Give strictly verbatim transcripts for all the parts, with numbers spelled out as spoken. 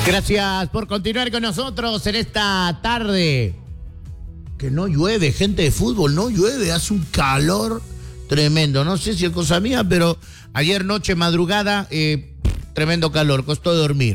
Gracias por continuar con nosotros en esta tarde. Que no llueve, gente de fútbol, no llueve, hace un calor tremendo. No sé si es cosa mía, pero ayer noche, madrugada, eh, tremendo calor, costó dormir.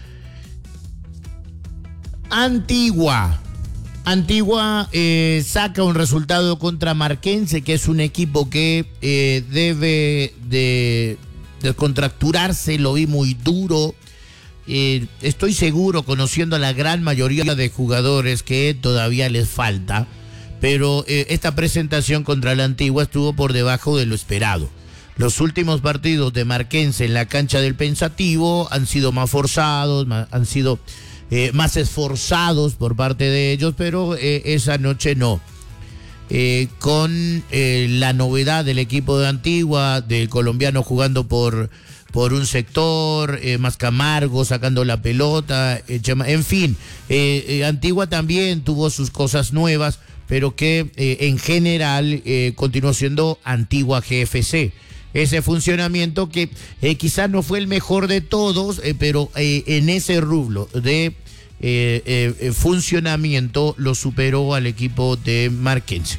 Antigua. Antigua eh, saca un resultado contra Marquense, que es un equipo que eh, debe de descontracturarse, lo vi muy duro. Eh, estoy seguro, conociendo a la gran mayoría de jugadores, que todavía les falta, pero eh, esta presentación contra la Antigua estuvo por debajo de lo esperado. Los últimos partidos de Marquense en la cancha del Pensativo han sido más forzados, más, han sido eh, más esforzados por parte de ellos, pero eh, esa noche no. Eh, con eh, la novedad del equipo de Antigua, del colombiano jugando por... por un sector, eh, más Camargo sacando la pelota, eh, en fin, eh, eh, Antigua también tuvo sus cosas nuevas, pero que eh, en general eh, continuó siendo Antigua G F C. Ese funcionamiento que eh, quizás no fue el mejor de todos, eh, pero eh, en ese rublo de eh, eh, funcionamiento lo superó al equipo de Marquense.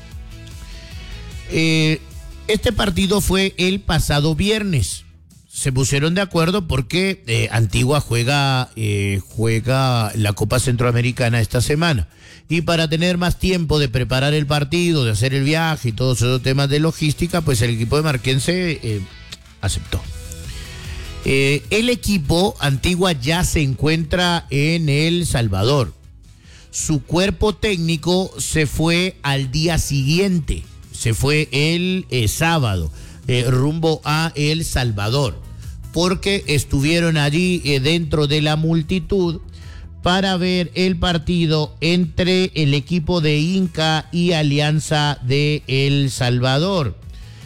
Eh, este partido fue el pasado viernes. Se pusieron de acuerdo porque eh, Antigua juega, eh, juega la Copa Centroamericana esta semana. Y para tener más tiempo de preparar el partido, de hacer el viaje y todos esos temas de logística, pues el equipo de Marquense eh, aceptó. Eh, el equipo Antigua ya se encuentra en El Salvador. Su cuerpo técnico se fue al día siguiente, se fue el eh, sábado, eh, rumbo a El Salvador, porque estuvieron allí eh, dentro de la multitud para ver el partido entre el equipo de Inca y Alianza de El Salvador.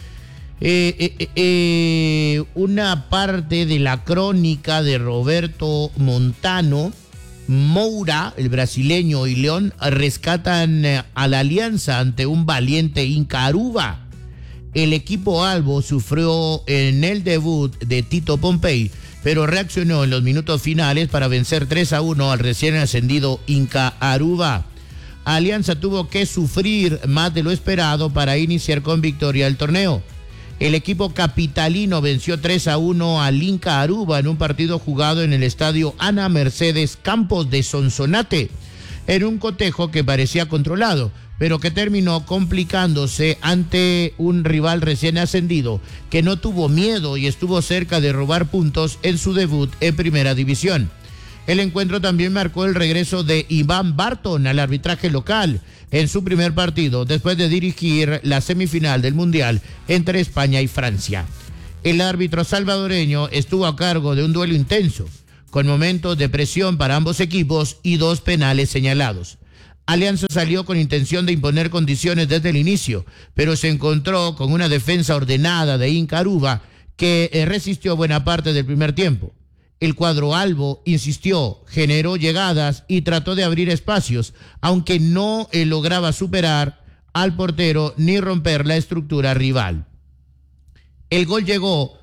Eh, eh, eh, una parte de la crónica de Roberto Montano. Moura, el brasileño, y León rescatan a la Alianza ante un valiente Inca Aruba. El equipo albo sufrió en el debut de Tito Pompey, pero reaccionó en los minutos finales para vencer tres a uno al recién ascendido Inca Aruba. Alianza tuvo que sufrir más de lo esperado para iniciar con victoria el torneo. El equipo capitalino venció tres a uno al Inca Aruba en un partido jugado en el estadio Ana Mercedes Campos de Sonsonate, en un cotejo que parecía controlado, pero que terminó complicándose ante un rival recién ascendido que no tuvo miedo y estuvo cerca de robar puntos en su debut en Primera División. El encuentro también marcó el regreso de Iván Barton al arbitraje local en su primer partido, después de dirigir la semifinal del Mundial entre España y Francia. El árbitro salvadoreño estuvo a cargo de un duelo intenso, con momentos de presión para ambos equipos y dos penales señalados. Alianza salió con intención de imponer condiciones desde el inicio, pero se encontró con una defensa ordenada de Inca Aruba que resistió buena parte del primer tiempo. El cuadro albo insistió, generó llegadas y trató de abrir espacios, aunque no eh, lograba superar al portero ni romper la estructura rival. El gol llegó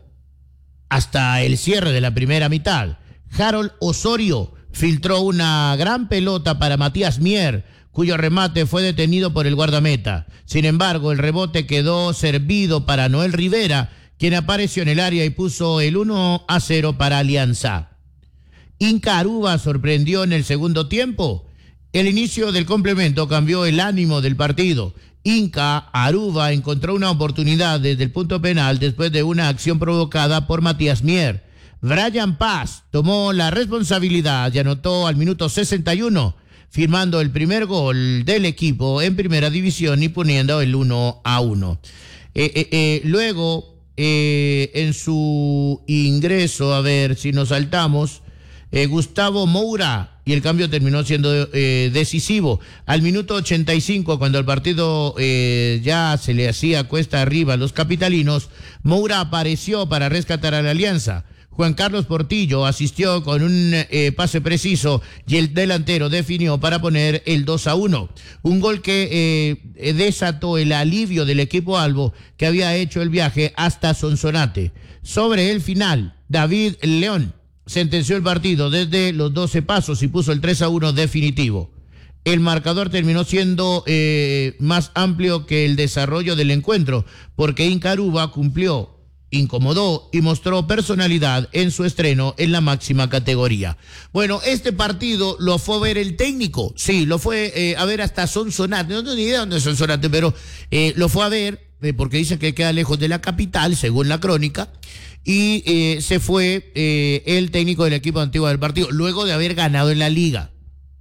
hasta el cierre de la primera mitad. Harold Osorio filtró una gran pelota para Matías Mier, cuyo remate fue detenido por el guardameta. Sin embargo, el rebote quedó servido para Noel Rivera, quien apareció en el área y puso el uno a cero para Alianza. Inca Aruba sorprendió en el segundo tiempo. El inicio del complemento cambió el ánimo del partido. Inca Aruba encontró una oportunidad desde el punto penal después de una acción provocada por Matías Mier. Brian Paz tomó la responsabilidad y anotó al minuto sesenta y uno, firmando el primer gol del equipo en Primera División y poniendo el uno a uno. Eh, eh, eh, luego, eh, en su ingreso, a ver si nos saltamos, eh, Gustavo Moura, y el cambio terminó siendo eh, decisivo. Al minuto ochenta y cinco, cuando el partido eh, ya se le hacía cuesta arriba a los capitalinos, Moura apareció para rescatar a la Alianza. Juan Carlos Portillo asistió con un eh, pase preciso y el delantero definió para poner el dos a uno. Un gol que eh, desató el alivio del equipo albo, que había hecho el viaje hasta Sonsonate. Sobre el final, David León sentenció el partido desde los doce pasos y puso el tres a uno definitivo. El marcador terminó siendo eh, más amplio que el desarrollo del encuentro, porque Incaruba cumplió, incomodó y mostró personalidad en su estreno en la máxima categoría. Bueno, este partido lo fue a ver el técnico, sí, lo fue eh, a ver hasta Sonsonate, no tengo ni idea dónde es Sonsonate, pero eh, lo fue a ver eh, porque dicen que queda lejos de la capital, según la crónica, y eh, se fue eh, el técnico del equipo antiguo del partido, luego de haber ganado en la liga.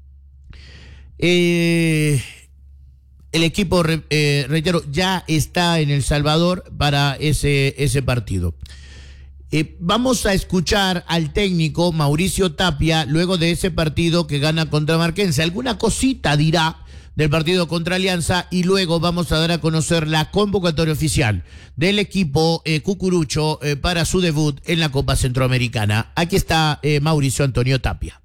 Eh... El equipo, eh, reitero, ya está en El Salvador para ese, ese partido. Eh, vamos a escuchar al técnico Mauricio Tapia luego de ese partido que gana contra Marquense. Alguna cosita dirá del partido contra Alianza y luego vamos a dar a conocer la convocatoria oficial del equipo eh, Cucurucho eh, para su debut en la Copa Centroamericana. Aquí está eh, Mauricio Antonio Tapia.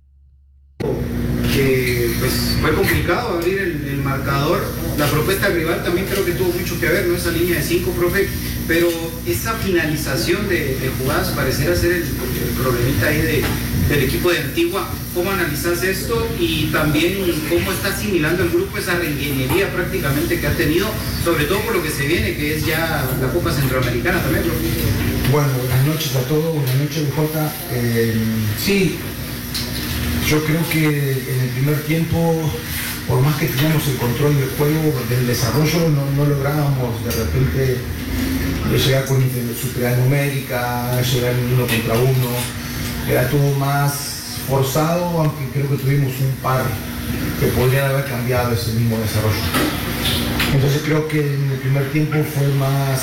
Que pues fue complicado abrir el, el marcador. La propuesta del rival también creo que tuvo mucho que ver, ¿no? Esa línea de cinco, profe, pero esa finalización de, de jugadas pareciera ser el, el problemita ahí de, del equipo de Antigua. ¿Cómo analizás esto? Y también cómo está asimilando el grupo esa reingeniería prácticamente que ha tenido, sobre todo por lo que se viene, que es ya la Copa Centroamericana también, profe. Bueno, buenas noches a todos, buenas noches, Jota. Eh, sí, yo creo que en el primer tiempo, por más que teníamos el control del juego, del desarrollo, no, no lográbamos de repente llegar con superioridad numérica, llegar en uno contra uno. Era todo más forzado, aunque creo que tuvimos un par que podrían haber cambiado ese mismo desarrollo. Entonces creo que en el primer tiempo fue más,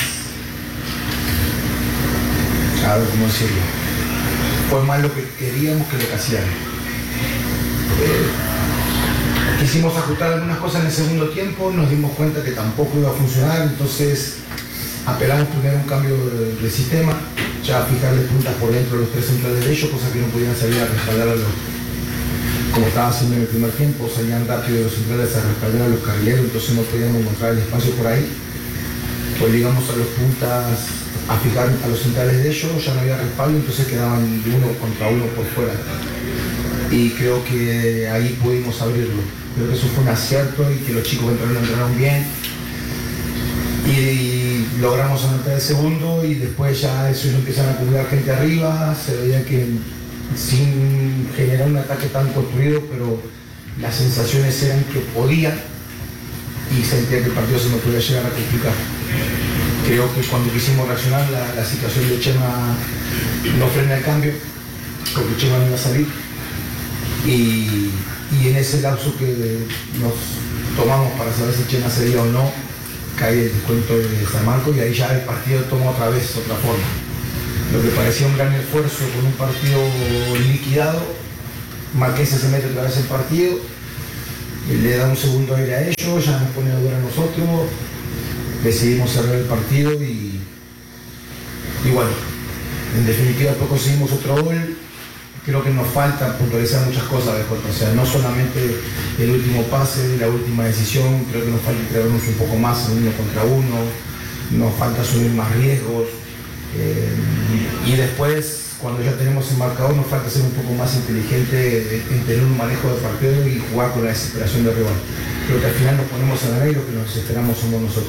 a ver cómo decirlo, fue más lo que queríamos que lo que hacían. Eh, quisimos ajustar algunas cosas en el segundo tiempo, nos dimos cuenta que tampoco iba a funcionar, entonces apelamos primero a un cambio de, de sistema, ya a fijarle puntas por dentro de los tres centrales de ellos, cosa que no podían salir a respaldar a los, como estaba haciendo en el primer tiempo, salían rápido los centrales a respaldar a los carrileros, entonces no podíamos encontrar el espacio por ahí. Obligamos a los puntas a fijar a los centrales de ellos, ya no había respaldo, entonces quedaban uno contra uno por fuera. Y creo que ahí pudimos abrirlo. Creo que eso fue un acierto y que los chicos entraron, entraron bien. Y logramos anotar el segundo y después ya eso empiezan a acumular gente arriba. Se veía que sin generar un ataque tan construido, pero las sensaciones eran que podía y sentía que el partido se me podía llegar a complicar. Creo que cuando quisimos reaccionar la, la situación de Chema no frena el cambio, porque Chema no iba a salir. Y, y en ese lapso que nos tomamos para saber si Chema sería o no, cae el descuento de San Marcos y ahí ya el partido toma otra vez otra forma. Lo que parecía un gran esfuerzo con un partido liquidado, Marquense se mete otra vez en el partido, le da un segundo aire a ellos, ya nos pone a dudar a nosotros, decidimos cerrar el partido y, y bueno, en definitiva después conseguimos otro gol. Creo que nos falta puntualizar muchas cosas de Jota, o sea, no solamente el último pase, la última decisión, creo que nos falta atrevernos un poco más en uno contra uno, nos falta asumir más riesgos, eh, y después, cuando ya tenemos el marcador, nos falta ser un poco más inteligente en tener un manejo de partido y jugar con la desesperación del rival. Creo que al final nos ponemos a ganar y lo que nos desesperamos somos nosotros.